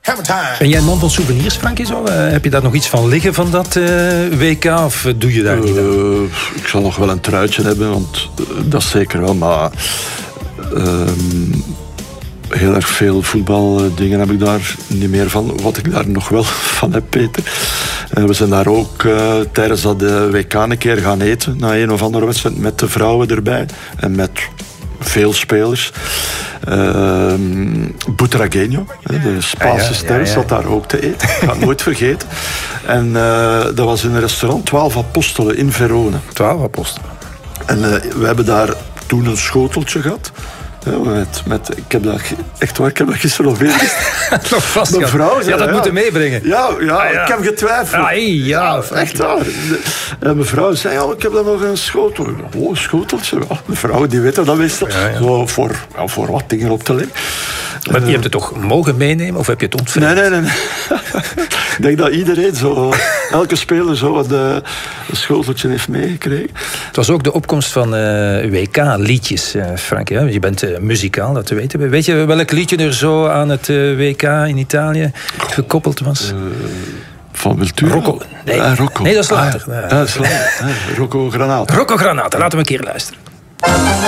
Ben jij een man van souvenirs, Frankie? Zo? Heb je daar nog iets van liggen van dat WK? Of doe je daar niet aan? Ik zal nog wel een truitje hebben, want dat is zeker wel. Maar heel erg veel voetbaldingen heb ik daar niet meer van. Wat ik daar nog wel van heb, Peter. We zijn daar ook tijdens dat WK een keer gaan eten. Na een of andere wedstrijd met de vrouwen erbij. En met veel spelers. Butragueño, de Spaanse ster, zat daar ook te eten. Ik ga het nooit vergeten. En dat was in een restaurant 12 Apostelen in Verona. 12 Apostelen. En we hebben daar toen een schoteltje gehad. Ik heb dat gisteren nog weer. Nog vast. Mevrouw zei, dat moeten meebrengen. Ja, ik heb getwijfeld. Echt waar. En mevrouw zei, ik heb dan nog een schotel. Oh, een schoteltje. Mevrouw, die weet dat meestal. Zo voor wat dingen op te leggen. Maar je hebt het toch mogen meenemen? Of heb je het ontvreemd? Nee. Ik denk dat iedereen elke speler zo een schoteltje heeft meegekregen. Het was ook de opkomst van WK-liedjes, Frank. Je bent muzikaal, dat weten we. Weet je welk liedje er zo aan het WK in Italië gekoppeld was? Van Wiltura? Rocco. Rocco. Nee, dat is later. Rocco Granata. Rocco Granata. Laten we een keer luisteren.